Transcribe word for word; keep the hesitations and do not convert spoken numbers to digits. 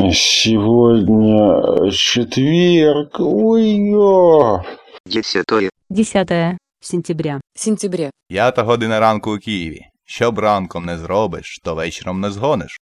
Сегодня четверг. Ой-ё. Десятое. Десятое сентября. Сентября. П'ята година ранку у Києві. Що б ранком не зробиш, то вечором не згониш.